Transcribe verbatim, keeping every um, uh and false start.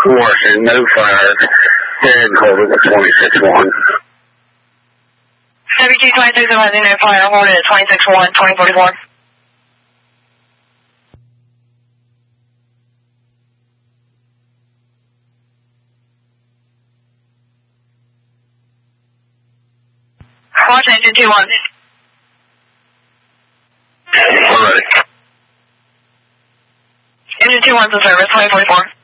Washington, no fire. Dead Hornet with twenty-six one. W T twenty-six one, no fire, Hornet at twenty-six one, twenty forty-four. Washington two one. All right. Engine two one's in service, twenty forty-four.